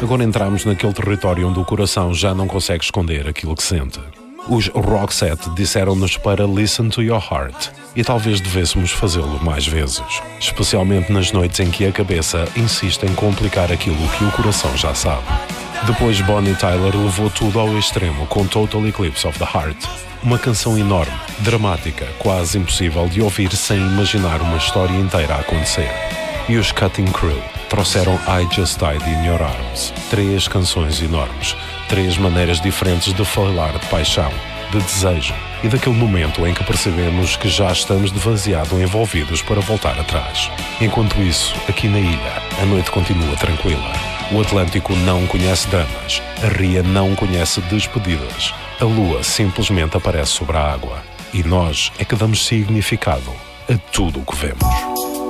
Agora entramos naquele território onde o coração já não consegue esconder aquilo que sente. Os Roxette disseram-nos para listen to your heart e talvez devêssemos fazê-lo mais vezes, especialmente nas noites em que a cabeça insiste em complicar aquilo que o coração já sabe. Depois Bonnie Tyler levou tudo ao extremo com Total Eclipse of the Heart, uma canção enorme, dramática, quase impossível de ouvir sem imaginar uma história inteira a acontecer. E os Cutting Crew trouxeram I Just Died in Your Arms, 3 canções enormes, 3 maneiras diferentes de falar de paixão, de desejo e daquele momento em que percebemos que já estamos demasiado envolvidos para voltar atrás. Enquanto isso, aqui na ilha, a noite continua tranquila. O Atlântico não conhece dramas, a ria não conhece despedidas, a lua simplesmente aparece sobre a água e nós é que damos significado a tudo o que vemos.